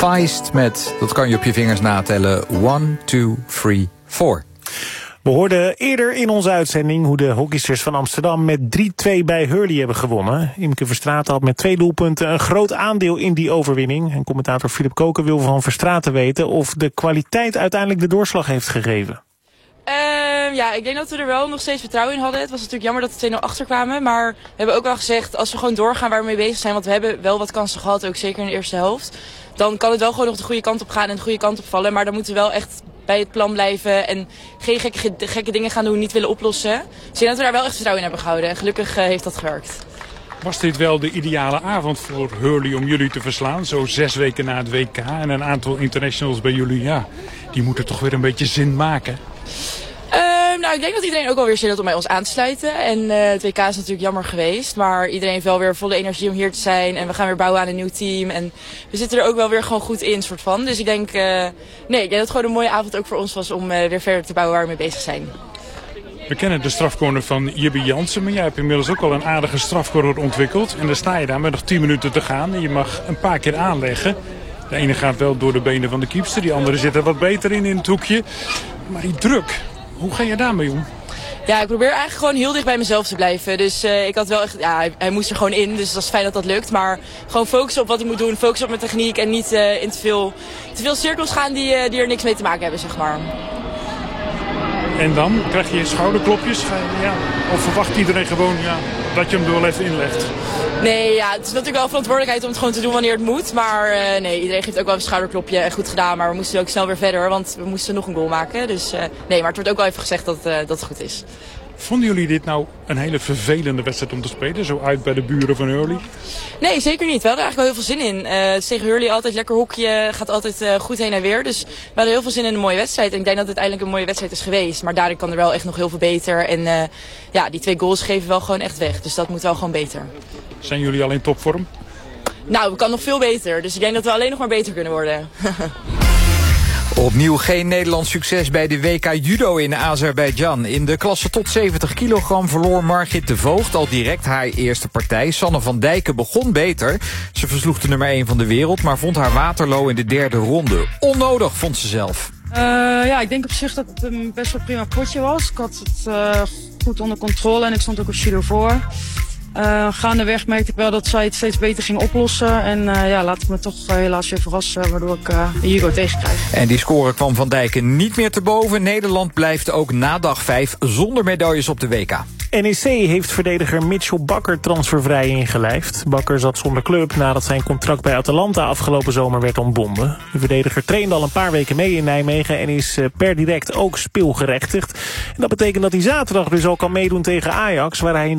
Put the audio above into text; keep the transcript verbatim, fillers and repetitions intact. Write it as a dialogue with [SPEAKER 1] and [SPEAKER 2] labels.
[SPEAKER 1] Feist met, dat kan je op je vingers natellen, one, two, three, four.
[SPEAKER 2] We hoorden eerder in onze uitzending hoe de hockeysters van Amsterdam met drie-twee bij Hurley hebben gewonnen. Imke Verstraeten had met twee doelpunten een groot aandeel in die overwinning. En commentator Philip Koken wil van Verstraeten weten of de kwaliteit uiteindelijk de doorslag heeft gegeven.
[SPEAKER 3] Uh, ja, ik denk dat we er wel nog steeds vertrouwen in hadden. Het was natuurlijk jammer dat we twee nul achterkwamen. Maar we hebben ook wel gezegd, als we gewoon doorgaan waar we mee bezig zijn, want we hebben wel wat kansen gehad, ook zeker in de eerste helft, dan kan het wel gewoon nog de goede kant op gaan en de goede kant op vallen. Maar dan moeten we wel echt bij het plan blijven en geen gekke, gekke dingen gaan doen, niet willen oplossen. Dus ik denk dat we daar wel echt vertrouwen in hebben gehouden. En gelukkig uh, heeft dat gewerkt.
[SPEAKER 4] Was dit wel de ideale avond voor Hurley om jullie te verslaan? Zo zes weken na het W K en een aantal internationals bij jullie, ja, die moeten toch weer een beetje zin maken.
[SPEAKER 3] Uh, nou, ik denk dat iedereen ook wel weer zin had om bij ons aan te sluiten. En uh, het W K is natuurlijk jammer geweest. Maar iedereen heeft wel weer volle energie om hier te zijn. En we gaan weer bouwen aan een nieuw team. En we zitten er ook wel weer gewoon goed in, soort van. Dus ik denk, uh, nee, ik denk dat het gewoon een mooie avond ook voor ons was om uh, weer verder te bouwen waar we mee bezig zijn.
[SPEAKER 4] We kennen de strafcorner van Jibbe Jansen, maar jij hebt inmiddels ook al een aardige strafcorner ontwikkeld. En dan sta je daar met nog tien minuten te gaan en je mag een paar keer aanleggen. De ene gaat wel door de benen van de keepster, die andere zit er wat beter in in het hoekje. Maar die druk, hoe ga je daarmee om?
[SPEAKER 3] Ja, ik probeer eigenlijk gewoon heel dicht bij mezelf te blijven. Dus uh, ik had wel echt, ja, hij, hij moest er gewoon in, dus dat is fijn dat dat lukt. Maar gewoon focussen op wat ik moet doen, focussen op mijn techniek en niet uh, in te veel, te veel cirkels gaan die, uh, die er niks mee te maken hebben, zeg maar.
[SPEAKER 4] En dan krijg je schouderklopjes, ja, of verwacht iedereen gewoon, ja, dat je hem er wel even inlegt?
[SPEAKER 3] Nee, ja, het is natuurlijk wel verantwoordelijkheid om het gewoon te doen wanneer het moet. Maar uh, nee, iedereen geeft ook wel een schouderklopje en goed gedaan. Maar we moesten ook snel weer verder, want we moesten nog een goal maken. Dus uh, nee, maar het wordt ook wel even gezegd dat, uh, dat het goed is.
[SPEAKER 4] Vonden jullie dit nou een hele vervelende wedstrijd om te spelen? Zo uit bij de buren van Hurley?
[SPEAKER 3] Nee, zeker niet. We hadden er eigenlijk wel heel veel zin in. Uh, het is tegen Hurley altijd lekker hokje, gaat altijd uh, goed heen en weer. Dus we hadden heel veel zin in een mooie wedstrijd. En ik denk dat het uiteindelijk een mooie wedstrijd is geweest. Maar daarin kan er wel echt nog heel veel beter. En uh, ja, die twee goals geven wel gewoon echt weg. Dus dat moet wel gewoon beter.
[SPEAKER 4] Zijn jullie al in topvorm?
[SPEAKER 3] Nou, we kan nog veel beter. Dus ik denk dat we alleen nog maar beter kunnen worden.
[SPEAKER 1] Opnieuw geen Nederlands succes bij de W K Judo in Azerbeidzjan. In de klasse tot zeventig kilogram verloor Margit de Voogd al direct haar eerste partij. Sanne van Dijken begon beter. Ze versloeg de nummer één van de wereld, maar vond haar Waterloo in de derde ronde. Onnodig, vond ze zelf.
[SPEAKER 5] Uh, ja, ik denk op zich dat het een best wel prima potje was. Ik had het uh, goed onder controle en ik stond ook op judo voor. Uh, gaandeweg merkte ik wel dat zij het steeds beter ging oplossen. En uh, ja, laat ik me toch uh, helaas weer verrassen, waardoor ik uh, een judo tegenkrijg.
[SPEAKER 1] En die score kwam Van Dijken niet meer te boven. Nederland blijft ook na dag vijf zonder medailles op de W K.
[SPEAKER 2] N E C heeft verdediger Mitchell Bakker transfervrij ingelijfd. Bakker zat zonder club nadat zijn contract bij Atalanta afgelopen zomer werd ontbonden. De verdediger trainde al een paar weken mee in Nijmegen en is per direct ook speelgerechtigd. En dat betekent dat hij zaterdag dus al kan meedoen tegen Ajax, waar hij